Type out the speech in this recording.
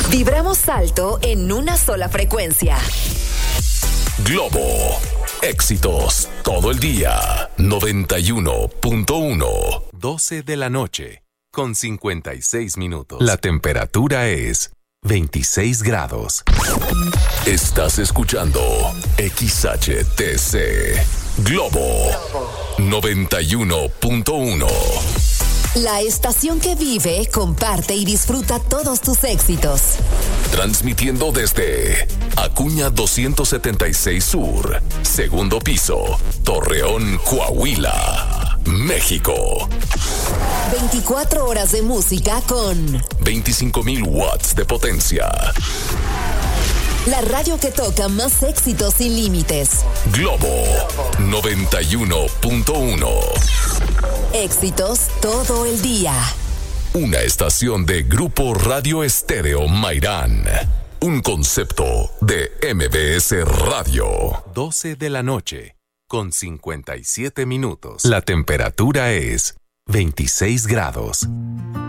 Vibramos alto en una sola frecuencia. Globo. Éxitos todo el día. 91.1. 12 de la noche, con 56 minutos. La temperatura es 26 grados. Estás escuchando XHTC. Globo. 91.1. La estación que vive, comparte y disfruta todos tus éxitos. Transmitiendo desde Acuña 276 Sur, segundo piso, Torreón, Coahuila, México. 24 horas de música con 25,000 watts de potencia. La radio que toca más éxitos sin límites. Globo 91.1. Éxitos todo el día. Una estación de Grupo Radio Estéreo Mairán. Un concepto de MBS Radio. 12 de la noche, con 57 minutos. La temperatura es 26 grados.